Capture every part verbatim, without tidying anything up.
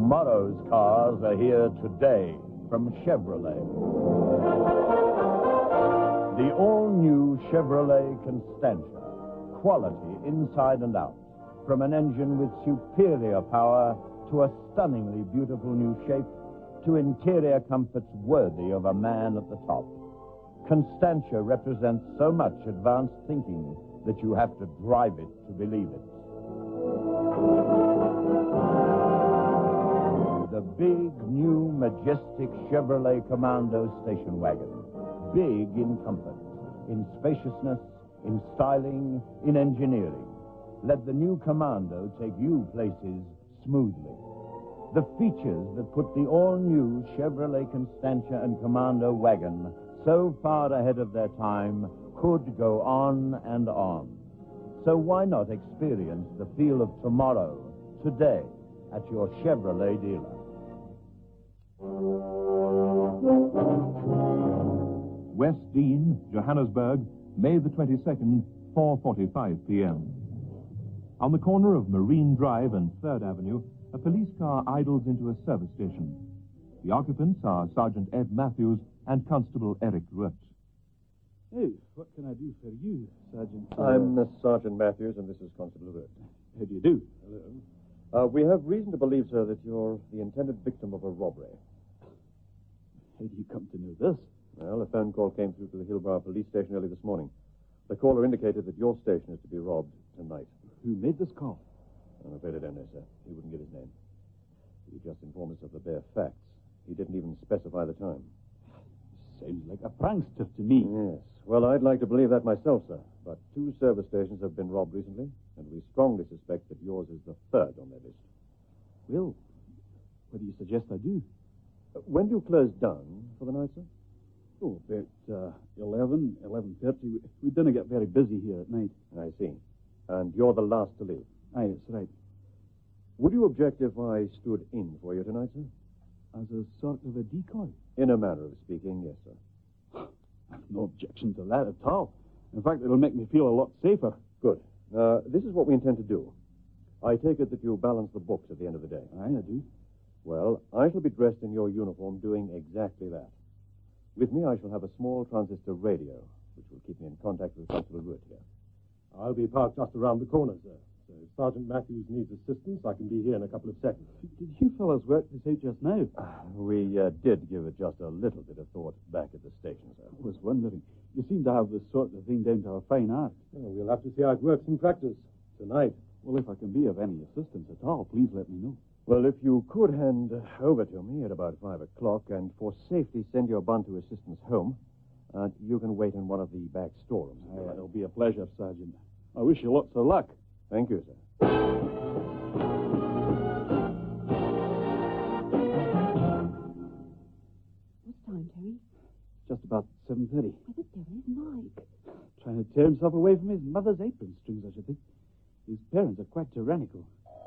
Tomorrow's cars are here today from Chevrolet. The all-new Chevrolet Constantia. Quality inside and out. From an engine with superior power to a stunningly beautiful new shape to interior comforts worthy of a man at the top. Constantia represents so much advanced thinking that you have to drive it to believe it. The big, new, majestic Chevrolet Commando station wagon. Big in comfort, in spaciousness, in styling, in engineering. Let the new Commando take you places smoothly. The features that put the all-new Chevrolet Constantia and Commando wagon so far ahead of their time could go on and on. So why not experience the feel of tomorrow, today, at your Chevrolet dealer? West Dean, Johannesburg, May the twenty-second, four forty-five p.m. On the corner of Marine Drive and third Avenue, a police car idles into a service station. The occupants are Sergeant Ed Matthews and Constable Eric Rutt. Hey, what can I do for you, Sergeant? I'm uh, Sergeant Matthews, and this is Constable Rutt. How do you do? Hello. Uh, we have reason to believe, sir, that you're the intended victim of a robbery. How do you come to know this? Well, a phone call came through to the Hillbrow police station early this morning. The caller indicated that your station is to be robbed tonight. Who made this call? I'm afraid I don't know, sir. He wouldn't give his name. He just informed us of the bare facts. He didn't even specify the time. Sounds like a prankster to me. Yes. Well, I'd like to believe that myself, sir. But two service stations have been robbed recently, and we strongly suspect that yours is the third on their list. Well, what do you suggest I do? Uh, when do you close down for the night, sir? Oh, about uh, eleven, eleven thirty. We, we didn't get very busy here at night. I see. And you're the last to leave. Aye, that's right. Would you object if I stood in for you tonight, sir? As a sort of a decoy? In a manner of speaking, yes, sir. I've no objection to that at all. In fact, it'll make me feel a lot safer. Good. Uh, this is what we intend to do. I take it that you balance the books at the end of the day. Aye, I do. Well, I shall be dressed in your uniform doing exactly that. With me, I shall have a small transistor radio, which will keep me in contact with Constable Rutt here. I'll be parked just around the corner, sir. So if Sergeant Matthews needs assistance, I can be here in a couple of seconds. Did you fellows work this out just now? We uh, did give it just a little bit of thought back at the station, sir. I was wondering. You seem to have this sort of thing down to a fine art. Well, we'll have to see how it works in practice tonight. Well, if I can be of any assistance at all, please let me know. Well, if you could hand over to me at about five o'clock and for safety send your Bantu assistants home, uh, you can wait in one of the back storerooms. Aye, it'll be a pleasure, Sergeant. I wish you lots of luck. Thank you, sir. What's time, Terry? Just about seven thirty. Where the devil is Mike? Trying to tear himself away from his mother's apron strings, I should think. His parents are quite tyrannical.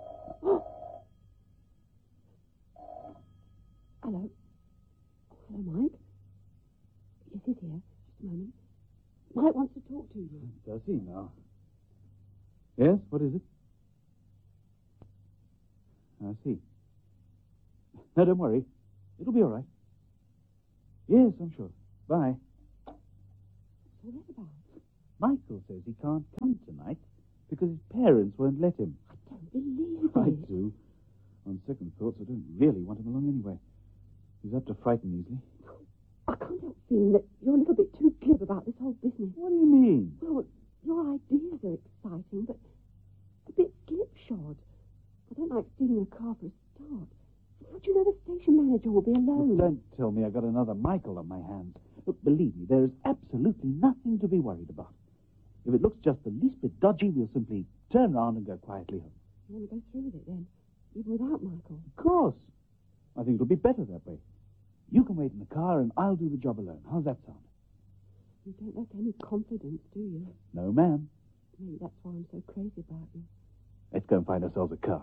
Hello. Oh, hello, Mike. Yes, he's here. Just a moment. Mike wants to talk to you. Does he now? Yes, what is it? I see. No, don't worry. It'll be all right. Yes, I'm sure. Bye. What's all that about? Michael says he can't come tonight because his parents won't let him. I don't believe it. I do. On second thoughts, I don't really want him along anyway. He's apt to frighten easily. I can't help feeling that you're a little bit too glib about this whole business. What do you mean? Well, your ideas are exciting, but a bit slipshod. I don't like stealing a car for a start. How'd you know the station manager will be alone? Look, don't tell me I got another Michael on my hands. Look, believe me, there is absolutely nothing to be worried about. If it looks just the least bit dodgy, we'll simply turn round and go quietly home. You want to go through with it then, even without Michael? Of course. I think it'll be better that way. You can wait in the car and I'll do the job alone. How's that sound? You don't lack any confidence, do you? No, ma'am. Maybe that's why I'm so crazy about you. Let's go and find ourselves a car.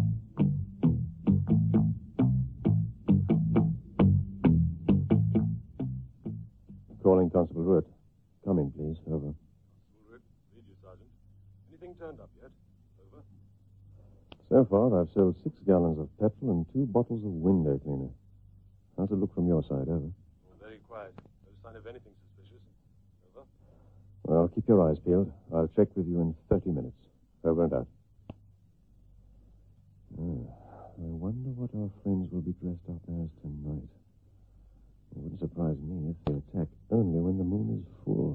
Calling Constable Rutt. Come in, please. Over. Constable Rutt, read you, Sergeant. Anything turned up yet? Over. So far, I've sold six gallons of petrol and two bottles of window cleaner. How's it look from your side, over? Very quiet. No sign of anything suspicious. Over. Well, keep your eyes peeled. I'll check with you in thirty minutes. Over and out. Ah, I wonder what our friends will be dressed up as tonight. It wouldn't surprise me if they attack only when the moon is full.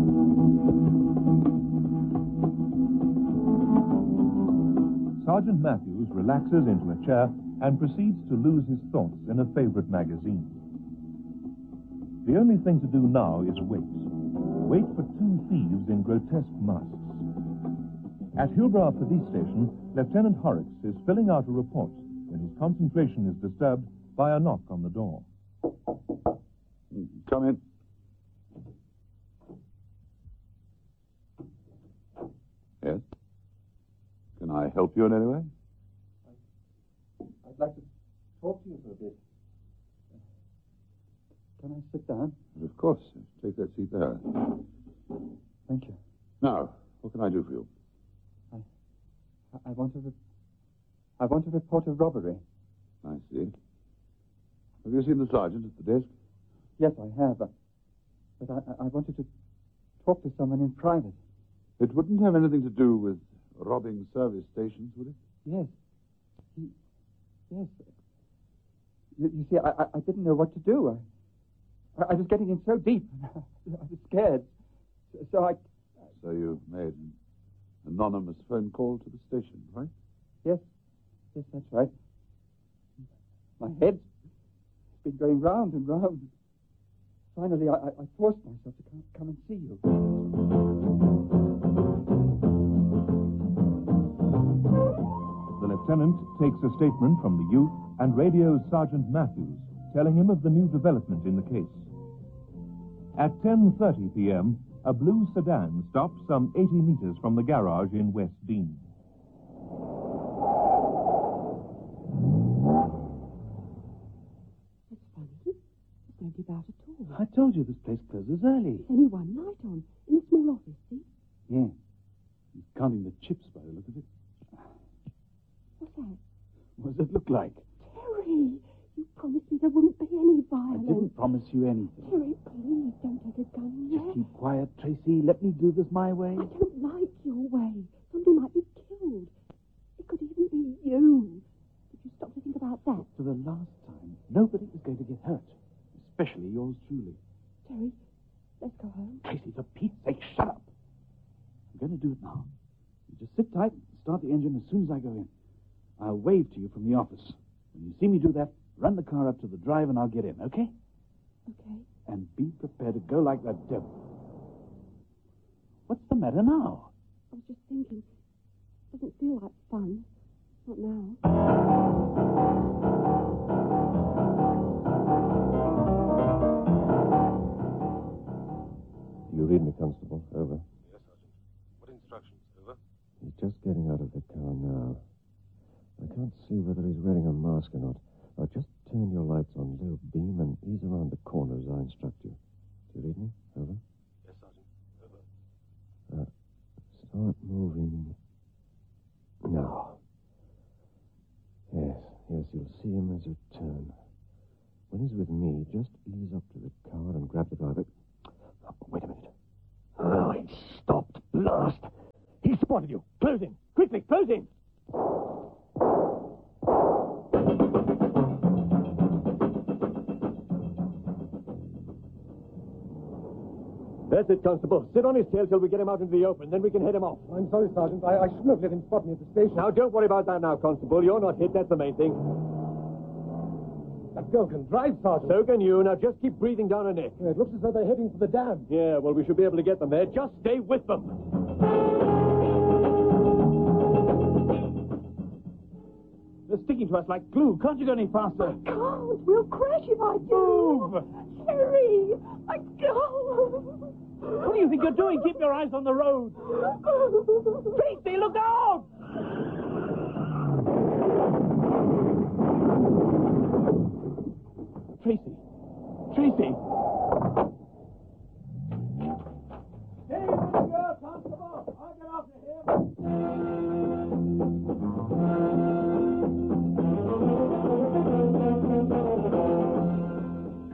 Sergeant Matthews relaxes into a chair and proceeds to lose his thoughts in a favorite magazine. The only thing to do now is wait. Wait for two thieves in grotesque masks. At Hillbrow Police Station, Lieutenant Horrocks is filling out a report when his concentration is disturbed by a knock on the door. Come in. Yes? Can I help you in any way? I'd like to talk to you for a bit. Can I sit down? Of course. Take that seat there. Thank you. Now, what can I do for you? I, I want to, re- I want to report a robbery. I see. Have you seen the sergeant at the desk? Yes, I have. But I, I wanted to talk to someone in private. It wouldn't have anything to do with robbing service stations, would it? Yes. He, yes. You, you see, I, I, I didn't know what to do. I, I was getting in so deep. I was scared. So I... So you made an anonymous phone call to the station, right? Yes. Yes, that's right. My head's been going round and round. Finally, I, I forced myself to come, come and see you. The lieutenant takes a statement from the youth and radios Sergeant Matthews, telling him of the new development in the case. At ten thirty p.m., a blue sedan stops some eighty meters from the garage in West Dean. That's funny. It's not about at all. I told you this place closes early. There's only one light on in the small office, see? Yeah. He's counting the chips by the look of it. What's that? What does it look like? Terry, you promised me there wouldn't be any I violence. didn't promise you anything. Terry, please don't take a gun yet. Just keep quiet, Tracy. Let me do this my way. I don't like your way. Somebody might be killed. It could even be you. Did you stop to think about that? For the last time, nobody is going to get hurt. Especially yours truly. Terry, let's go home. Tracy, for Pete's sake, shut up. I'm going to do it now. You just sit tight and start the engine as soon as I go in. I'll wave to you from the office. When you see me do that, run the car up to the drive and I'll get in, okay? Okay. And be prepared to go like that devil. What's the matter now? I was just thinking. It doesn't feel like fun. Not now. You read me, Constable. Over. Yes, Sergeant. What instructions? Over. He's just getting out of the car now. I can't see whether he's wearing a mask or not. Now, just turn your lights on low beam and ease around the corner as I instruct you. Do you read me? Over. Yes, Sergeant. Over. Uh, start moving now. Yes, yes, you'll see him as you turn. When he's with me, just ease up to the car and grab the driver. Oh, wait a minute. Oh, he stopped. Blast! He spotted you. Close in. Quickly, close in. That's it, Constable. Sit on his tail till we get him out into the open. Then we can head him off. I'm sorry, Sergeant. I, I shouldn't have let him spot me at the station. Now, don't worry about that now, Constable. You're not hit. That's the main thing. That girl can drive, Sergeant. So can you. Now, just keep breathing down her neck. Yeah, it looks as though they're heading for the dam. Yeah, well, we should be able to get them there. Just stay with them. They're sticking to us like glue. Can't you go any faster? I can't. We'll crash if I do. Move! Terry, I can't. What do you think you're doing? Keep your eyes on the road. Tracy, look out! Tracy. Tracy. Hey, little girl, Constable. I'll get after him.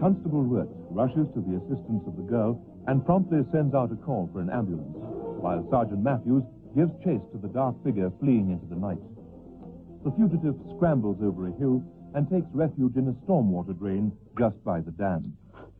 Constable Wirt rushes to the assistance of the girl and promptly sends out a call for an ambulance, while Sergeant Matthews gives chase to the dark figure fleeing into the night. The fugitive scrambles over a hill and takes refuge in a stormwater drain just by the dam.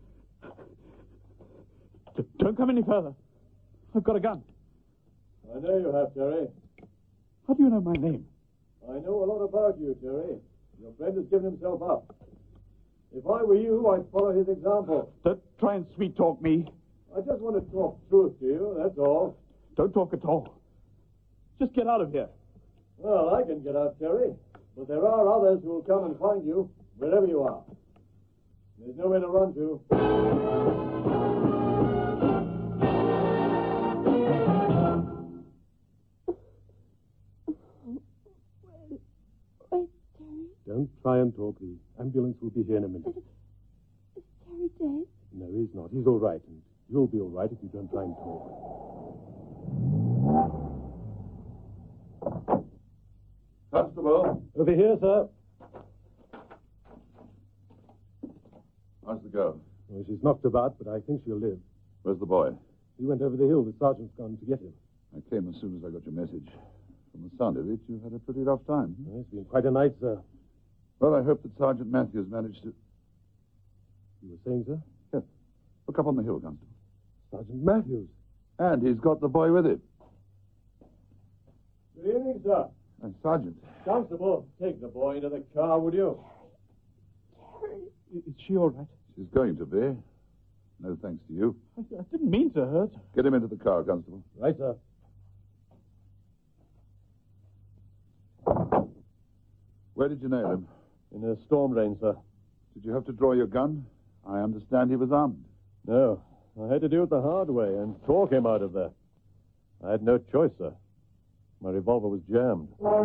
Don't come any further. I've got a gun. I know you have, Terry. How do you know my name? I know a lot about you, Terry. Your friend has given himself up. If I were you, I'd follow his example. Don't try and sweet-talk me. I just want to talk truth to you, that's all. Don't talk at all. Just get out of here. Well, I can get out, Terry, but there are others who will come and find you wherever you are. There's nowhere to run to. Where's Terry? Don't try and talk. The ambulance will be here in a minute. Is Terry dead? No, he's not. He's all right, and you'll be all right if you don't try and talk. Constable, Over here, sir. how's the girl? Well, she's knocked about, but I think she'll live. Where's the boy? He went over the hill. The sergeant's gone to get him. I came as soon as I got your message. From the sound of it, you've had a pretty rough time. Well, it's been quite a night, sir. Well, I hope that Sergeant Matthews managed to... You were saying, sir? Yes. Look up on the hill, Constable. Sergeant Matthews. And he's got the boy with him. Good evening, sir. Uh, Sergeant. Constable, take the boy into the car, would you? Terry. Is she all right? She's going to be. No thanks to you. I, I didn't mean to hurt. Get him into the car, Constable. Right, sir. Where did you nail him? In a storm drain, sir. Did you have to draw your gun? I understand he was armed. No. I had to do it the hard way and talk him out of there. I had no choice, sir. My revolver was jammed.